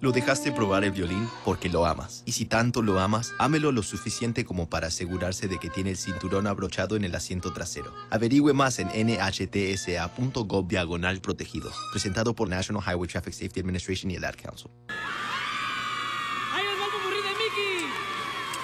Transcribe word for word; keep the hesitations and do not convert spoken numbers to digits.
Lo dejaste probar el violín porque lo amas. Y si tanto lo amas, ámelo lo suficiente como para asegurarse de que tiene el cinturón abrochado en el asiento trasero. Averigüe más en N H T S A punto gov diagonal protegidos. Presentado por National Highway Traffic Safety Administration y el Ad Council.